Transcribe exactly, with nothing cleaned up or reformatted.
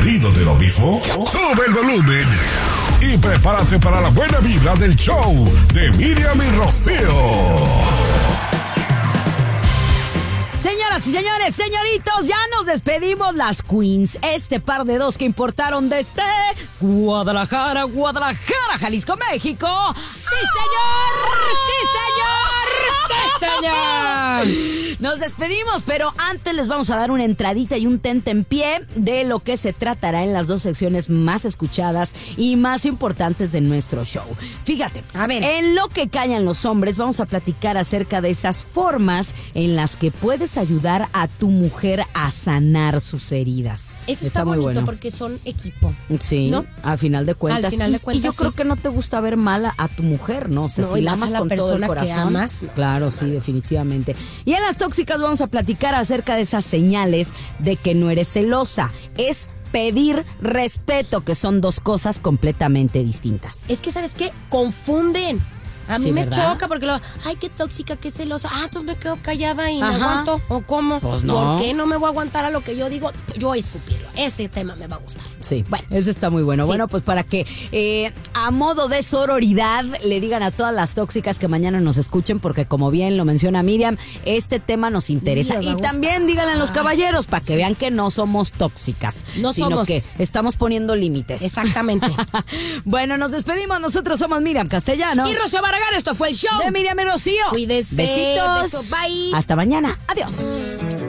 ¿Aburrido de lo mismo? Sube el volumen y prepárate para la buena vibra del show de Miriam y Rocío. Señoras y señores, señoritos, ya nos despedimos las queens. Este par de dos que importaron desde Guadalajara, Guadalajara, Jalisco, México. ¡Sí, señor! ¡Sí, señor! ¡Sí, señor! Nos despedimos, pero antes les vamos a dar una entradita y un tente en pie de lo que se tratará en las dos secciones más escuchadas y más importantes de nuestro show. Fíjate, a ver, en Lo que callan los hombres vamos a platicar acerca de esas formas en las que puedes ayudar a tu mujer a sanar sus heridas. Eso está, está muy bonito bueno. Porque son equipo. Sí, ¿no? a final de cuentas. Al final de cuentas y, y yo sí. creo que no te gusta ver mal a, a tu mujer, ¿no? O sea, no, si la amas con todo el corazón. Que amas, no. Claro, sí, definitivamente. Y en las tóxicas vamos a platicar acerca de esas señales de que no eres celosa. Es pedir respeto, que son dos cosas completamente distintas. Es que, ¿sabes qué? Confunden. A mí sí, me ¿verdad? choca porque lo, ay, qué tóxica, qué celosa. Ah, entonces me quedo callada y Ajá. me aguanto. ¿O cómo? Pues no. ¿Por qué no me voy a aguantar a lo que yo digo? Yo voy a escupirlo. Ese tema me va a gustar. Sí, bueno, ese está muy bueno. Sí. Bueno, pues para que eh, a modo de sororidad le digan a todas las tóxicas que mañana nos escuchen, porque como bien lo menciona Miriam, este tema nos interesa. Y también díganle a los caballeros para que sí. vean que no somos tóxicas, no sino somos. que estamos poniendo límites. Exactamente. Bueno, nos despedimos. Nosotros somos Miriam Castellanos y Rocío Barragán. Esto fue el show de Miriam y Rocío. Cuídese. Besitos. Beso, bye. Hasta mañana. Adiós.